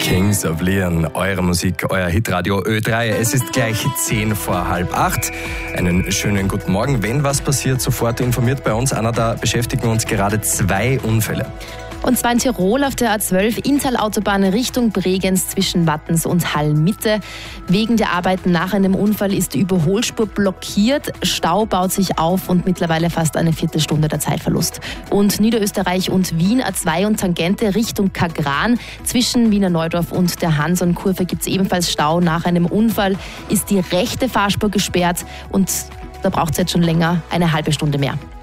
Kings of Leon, eure Musik, euer Hitradio Ö3. Es ist gleich 7:45. Einen schönen guten Morgen. Wenn was passiert, sofort informiert bei uns. Anna, da beschäftigen uns gerade 2 Unfälle. Und zwar in Tirol auf der A12 Inntal-Autobahn Richtung Bregenz zwischen Wattens und Hall-Mitte. Wegen der Arbeiten nach einem Unfall ist die Überholspur blockiert. Stau baut sich auf und mittlerweile fast eine Viertelstunde der Zeitverlust. Und Niederösterreich und Wien A2 und Tangente Richtung Kagran. Zwischen Wiener Neudorf und der Hanson-Kurve gibt es ebenfalls Stau. Nach einem Unfall ist die rechte Fahrspur gesperrt und da braucht es jetzt schon länger, eine halbe Stunde mehr.